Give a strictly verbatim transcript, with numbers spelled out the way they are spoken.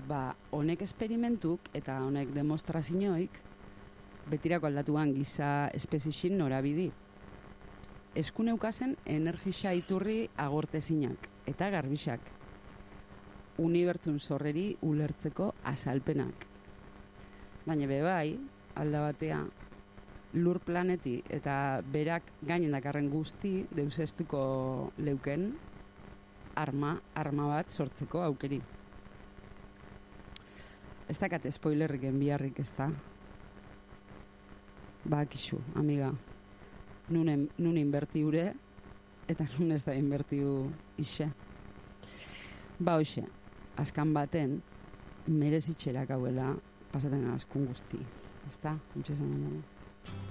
ba, honek esperimentuk eta honek demostrazioik betirako aldatuan giza espezixin norabidi. Eskuneukazen energisa iturri agortezinak eta garbixak. Unibertsun zorreri ulertzeko azalpenak. Baina bebai, alda batea, lur planeti eta berak gainen dakarren guzti deusestuko leuken arma, arma bat sortzeko aukeri. Ez dakat spoilerrik enbiarrik ez da. Ba, kixu, amiga. Nun, nun inbertiure eta nun ez da inbertiu ise. Ba, hoxe, azkan baten merezitxerak hauela pasaten askun guzti. Ez da? Muntxezan